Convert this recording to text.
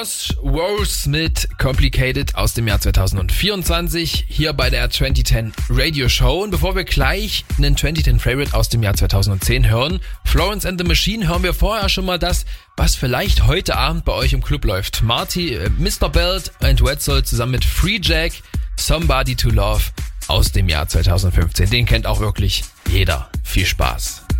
Wars mit Complicated aus dem Jahr 2024 hier bei der 2010 Radio Show. Und bevor wir gleich einen 2010 Favorite aus dem Jahr 2010 hören, Florence and the Machine, hören wir vorher schon mal das, was vielleicht heute Abend bei euch im Club läuft. Mr. Belt und Wetzel zusammen mit Free Jack, Somebody to Love aus dem Jahr 2015. Den kennt auch wirklich jeder. Viel Spaß.